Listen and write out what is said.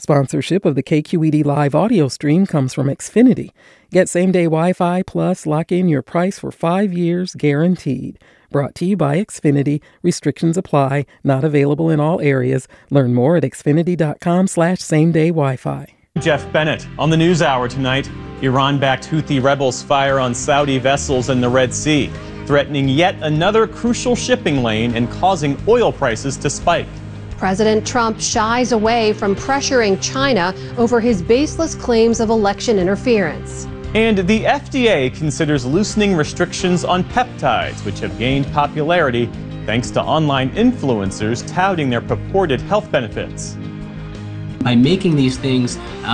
Sponsorship of the KQED Live audio stream comes from Xfinity. Get same-day Wi-Fi plus lock in your price for 5 years guaranteed. Brought to you by Xfinity. Restrictions apply. Not available in all areas. Learn more at xfinity.com/same-day Wi-Fi. Jeff Bennett on the NewsHour tonight. Iran-backed Houthi rebels fire on Saudi vessels in the Red Sea, threatening yet another crucial shipping lane and causing oil prices to spike. President Trump shies away from pressuring China over his baseless claims of election interference. And the FDA considers loosening restrictions on peptides, which have gained popularity thanks to online influencers touting their purported health benefits. By making these things